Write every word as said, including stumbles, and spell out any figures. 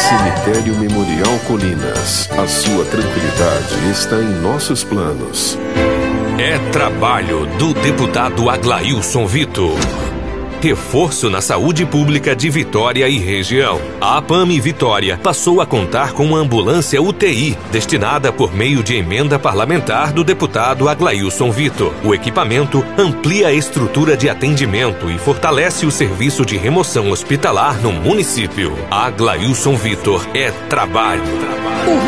Cemitério Memorial Colinas. A sua tranquilidade está em nossos planos. É trabalho do deputado Aglailson Vitor. Reforço na saúde pública de Vitória e região. A APAME Vitória passou a contar com uma ambulância U T I, destinada por meio de emenda parlamentar do deputado Aglailson Vitor. O equipamento amplia a estrutura de atendimento e fortalece o serviço de remoção hospitalar no município. Aglailson Vitor é trabalho.